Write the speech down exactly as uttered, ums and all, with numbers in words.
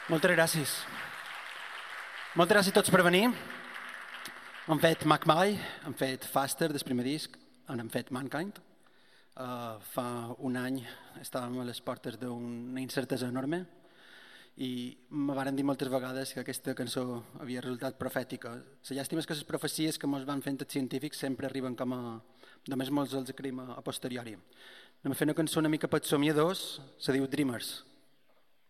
Moltes gràcies. Moltes gràcies a tots per venir. Hem fet Magpie, hem fet Faster, del primer disc, hem fet Mankind. Uh, fa un any estàvem a les portes d'una incertesa enorme i me varen dir moltes vegades que aquesta cançó havia resultat profètica. La llàstima és que les profecies que ens van fent els científics sempre arriben com a... Només molts els creiem a posteriori. Anem a fer una cançó una mica per somiadors, se diu Dreamers.